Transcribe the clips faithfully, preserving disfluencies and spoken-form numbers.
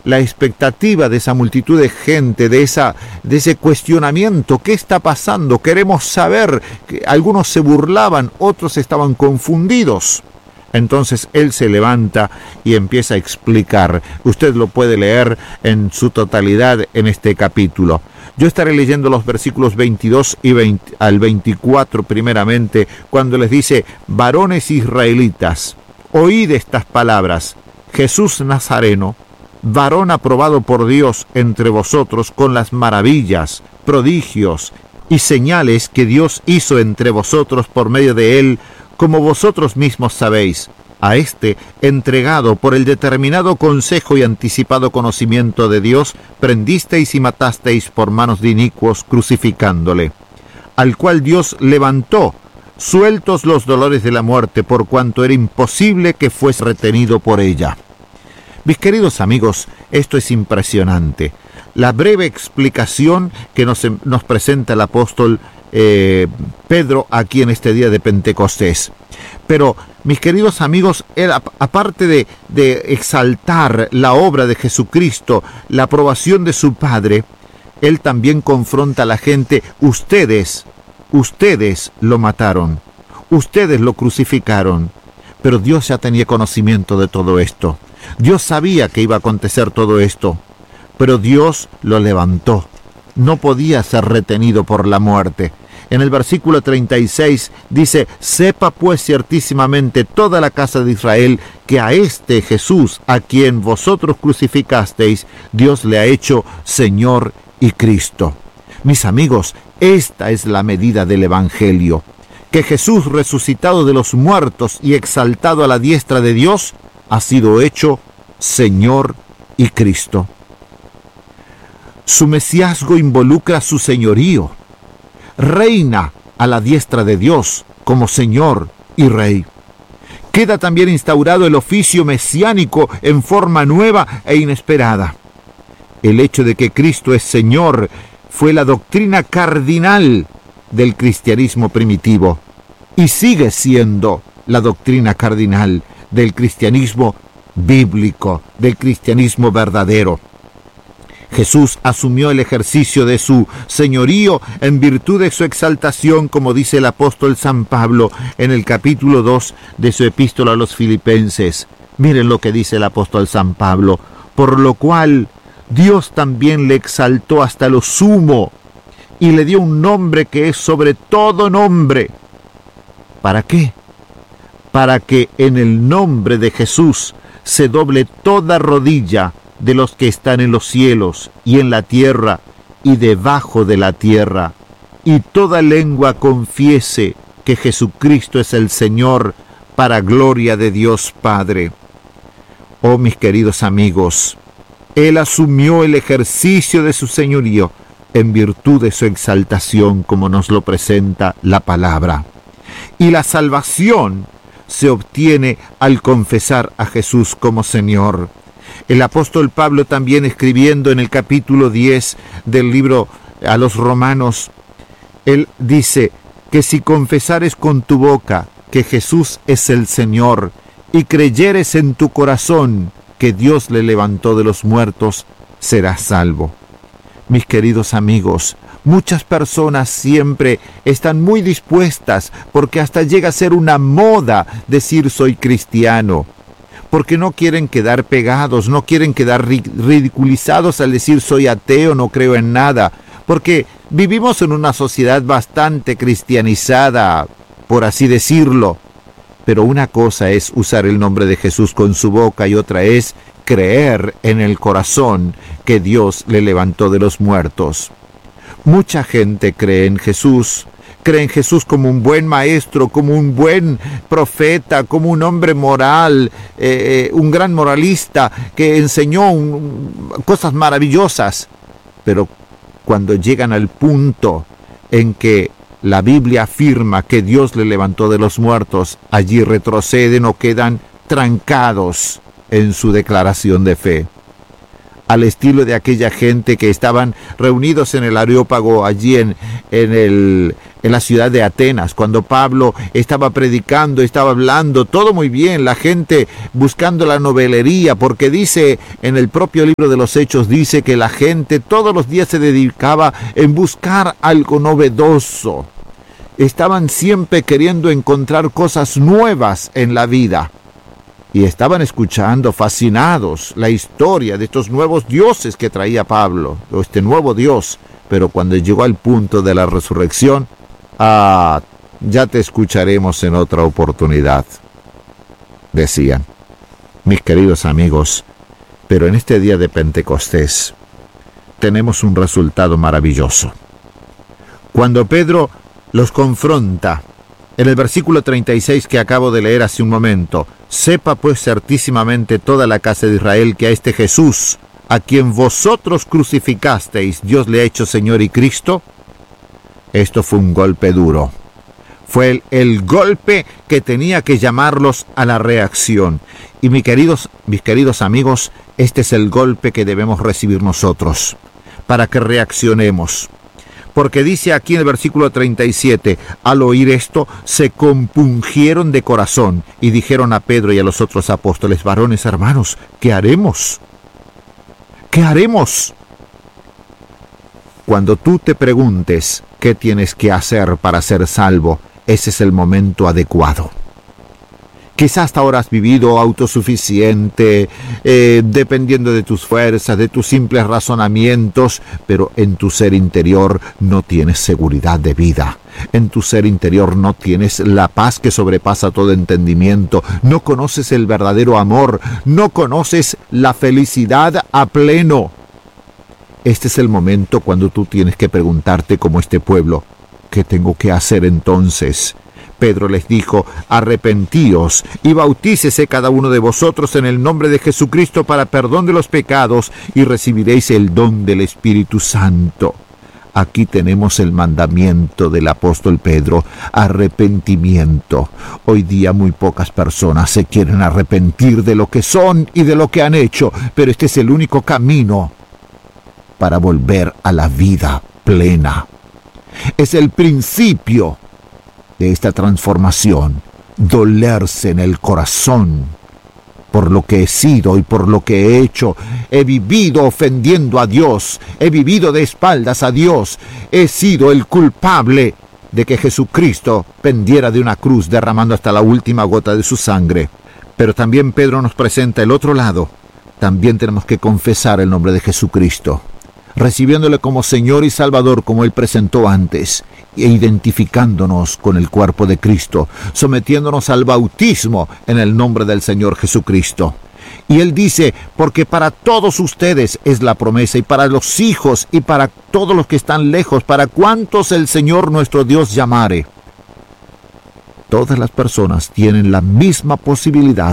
la expectativa de esa multitud de gente, de, esa, de ese cuestionamiento. ¿Qué está pasando? Queremos saber. Algunos se burlaban, otros estaban confundidos. Entonces él se levanta y empieza a explicar. Usted lo puede leer en su totalidad en este capítulo. Yo estaré leyendo los versículos veintidós y veinte, al veinticuatro primeramente, cuando les dice: varones israelitas, oíd estas palabras. Jesús Nazareno, varón aprobado por Dios entre vosotros con las maravillas, prodigios y señales que Dios hizo entre vosotros por medio de él, como vosotros mismos sabéis, a este, entregado por el determinado consejo y anticipado conocimiento de Dios, prendisteis y matasteis por manos de inicuos, crucificándole, al cual Dios levantó, sueltos los dolores de la muerte, por cuanto era imposible que fuese retenido por ella. Mis queridos amigos, esto es impresionante. La breve explicación que nos, nos presenta el apóstol Eh, Pedro aquí en este día de Pentecostés. Pero, mis queridos amigos, él, aparte de, de exaltar la obra de Jesucristo, la aprobación de su Padre, él también confronta a la gente. Ustedes, ustedes lo mataron, ustedes lo crucificaron, pero Dios ya tenía conocimiento de todo esto. Dios sabía que iba a acontecer todo esto, pero Dios lo levantó. No podía ser retenido por la muerte. En el versículo treinta y seis dice: sepa pues ciertísimamente toda la casa de Israel que a este Jesús, a quien vosotros crucificasteis, Dios le ha hecho Señor y Cristo. Mis amigos, esta es la medida del Evangelio, que Jesús, resucitado de los muertos y exaltado a la diestra de Dios, ha sido hecho Señor y Cristo. Su mesiazgo involucra su señorío. Reina a la diestra de Dios como Señor y Rey. Queda también instaurado el oficio mesiánico en forma nueva e inesperada. El hecho de que Cristo es Señor fue la doctrina cardinal del cristianismo primitivo y sigue siendo la doctrina cardinal del cristianismo bíblico, del cristianismo verdadero. Jesús asumió el ejercicio de su señorío en virtud de su exaltación, como dice el apóstol San Pablo en el capítulo dos de su epístola a los Filipenses. Miren lo que dice el apóstol San Pablo: por lo cual Dios también le exaltó hasta lo sumo y le dio un nombre que es sobre todo nombre. ¿Para qué? Para que en el nombre de Jesús se doble toda rodilla de los que están en los cielos y en la tierra y debajo de la tierra, y toda lengua confiese que Jesucristo es el Señor, para gloria de Dios Padre. Oh, mis queridos amigos, Él asumió el ejercicio de su señorío en virtud de su exaltación, como nos lo presenta la palabra. Y la salvación se obtiene al confesar a Jesús como Señor. El apóstol Pablo, también escribiendo en el capítulo diez del libro a los Romanos, él dice que si confesares con tu boca que Jesús es el Señor y creyeres en tu corazón que Dios le levantó de los muertos, serás salvo. Mis queridos amigos, muchas personas siempre están muy dispuestas, porque hasta llega a ser una moda decir soy cristiano, porque no quieren quedar pegados, no quieren quedar ridiculizados al decir soy ateo, no creo en nada, porque vivimos en una sociedad bastante cristianizada, por así decirlo. Pero una cosa es usar el nombre de Jesús con su boca y otra es creer en el corazón que Dios le levantó de los muertos. Mucha gente cree en Jesús, cree en Jesús como un buen maestro, como un buen profeta, como un hombre moral, eh, un gran moralista que enseñó un, cosas maravillosas. Pero cuando llegan al punto en que la Biblia afirma que Dios le levantó de los muertos, allí retroceden o quedan trancados en su declaración de fe. al estilo de aquella gente que estaban reunidos en el Areópago allí en, en, el, en la ciudad de Atenas, cuando Pablo estaba predicando, estaba hablando, todo muy bien, la gente buscando la novelería, porque dice en el propio libro de los Hechos, dice que la gente todos los días se dedicaba en buscar algo novedoso. Estaban siempre queriendo encontrar cosas nuevas en la vida. Y estaban escuchando, fascinados, la historia de estos nuevos dioses que traía Pablo, o este nuevo Dios. Pero cuando llegó al punto de la resurrección, ah, ya te escucharemos en otra oportunidad, decían. Mis queridos amigos, pero en este día de Pentecostés tenemos un resultado maravilloso. Cuando Pedro los confronta, en el versículo treinta y seis que acabo de leer hace un momento, sepa pues certísimamente toda la casa de Israel que a este Jesús, a quien vosotros crucificasteis, Dios le ha hecho Señor y Cristo. Esto fue un golpe duro. Fue el, el golpe que tenía que llamarlos a la reacción. Y mis queridos, mis queridos amigos, este es el golpe que debemos recibir nosotros, para que reaccionemos. Porque dice aquí en el versículo treinta y siete, al oír esto, se compungieron de corazón y dijeron a Pedro y a los otros apóstoles, varones hermanos, ¿qué haremos? ¿Qué haremos? Cuando tú te preguntes qué tienes que hacer para ser salvo, ese es el momento adecuado. Quizás hasta ahora has vivido autosuficiente, eh, dependiendo de tus fuerzas, de tus simples razonamientos, pero en tu ser interior no tienes seguridad de vida. En tu ser interior no tienes la paz que sobrepasa todo entendimiento. No conoces el verdadero amor, no conoces la felicidad a pleno. Este es el momento cuando tú tienes que preguntarte como este pueblo, ¿qué tengo que hacer entonces? Pedro les dijo, arrepentíos y bautícese cada uno de vosotros en el nombre de Jesucristo para perdón de los pecados y recibiréis el don del Espíritu Santo. Aquí tenemos el mandamiento del apóstol Pedro, arrepentimiento. Hoy día muy pocas personas se quieren arrepentir de lo que son y de lo que han hecho, pero este es el único camino para volver a la vida plena. Es el principio de esta transformación, dolerse en el corazón por lo que he sido y por lo que he hecho. He vivido ofendiendo a Dios, he vivido de espaldas a Dios, he sido el culpable de que Jesucristo pendiera de una cruz derramando hasta la última gota de su sangre. Pero también Pedro nos presenta el otro lado. También tenemos que confesar el nombre de Jesucristo, recibiéndole como Señor y Salvador como Él presentó antes, e identificándonos con el cuerpo de Cristo, sometiéndonos al bautismo en el nombre del Señor Jesucristo. Y Él dice, porque para todos ustedes es la promesa, y para los hijos, y para todos los que están lejos, para cuantos el Señor nuestro Dios llamare. Todas las personas tienen la misma posibilidad.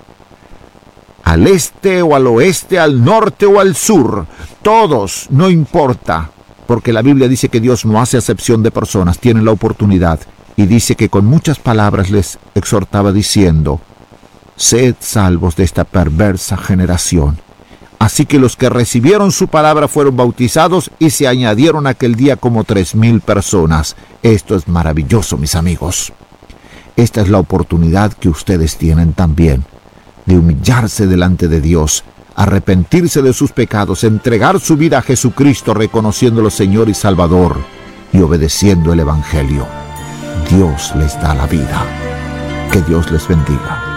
Al este o al oeste, al norte o al sur, todos, no importa, porque la Biblia dice que Dios no hace acepción de personas, tienen la oportunidad, y dice que con muchas palabras les exhortaba diciendo, sed salvos de esta perversa generación. Así que los que recibieron su palabra fueron bautizados y se añadieron aquel día como tres mil personas. Esto es maravilloso, mis amigos. Esta es la oportunidad que ustedes tienen también, de humillarse delante de Dios, arrepentirse de sus pecados, entregar su vida a Jesucristo reconociéndolo Señor y Salvador y obedeciendo el Evangelio. Dios les da la vida. Que Dios les bendiga.